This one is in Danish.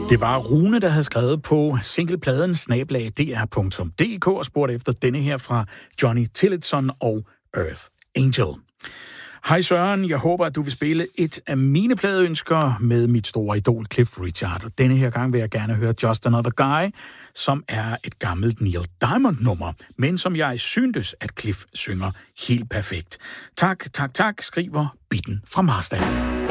Det var Rune, der havde skrevet på singlepladen @dr.dk og spurgte efter denne her fra Johnny Tillotson og Earth Angel. Hej Søren, jeg håber, at du vil spille et af mine pladeønsker med mit store idol Cliff Richard. Og denne her gang vil jeg gerne høre Just Another Guy, som er et gammelt Neil Diamond-nummer, men som jeg syntes, at Cliff synger helt perfekt. Tak, skriver Bitten fra Marstal.